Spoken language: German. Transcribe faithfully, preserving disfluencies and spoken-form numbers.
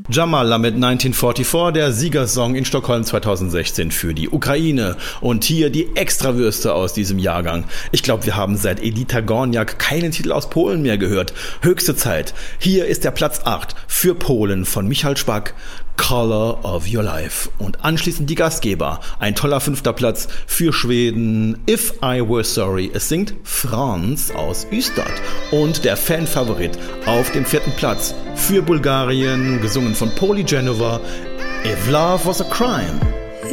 Jamala mit neunzehnhundertvierundvierzig, der Siegersong in Stockholm zweitausendsechzehn für die Ukraine. Und hier die Extrawürste aus diesem Jahrgang. Ich glaube, wir haben seit Edyta Gorniak keinen Titel aus Polen mehr gehört. Höchste Zeit. Hier ist der Platz acht für Polen von Michal Szpak, Color of Your Life. Und anschließend die Gastgeber. Ein toller fünfter Platz für Schweden, If I Were Sorry. Es singt Franz aus Ystad. Und der Fanfavorit auf dem vierten Platz für Bulgarien, gesungen von Poli Genova, If Love Was a Crime.